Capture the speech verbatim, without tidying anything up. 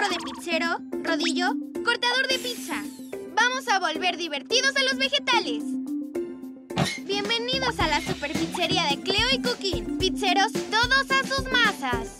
de pizzero, rodillo, cortador de pizza. Vamos a volver divertidos a los vegetales. Bienvenidos a la super pizzería de Cleo y Cookie. Pizzeros, todos a sus masas.